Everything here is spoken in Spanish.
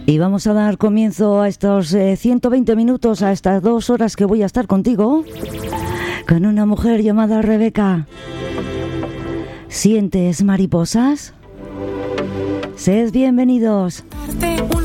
Y vamos a dar comienzo a estos 120 minutos, a estas 2 horas que voy a estar contigo, con una mujer llamada Rebeca. ¿Sientes mariposas? Sed bienvenidos.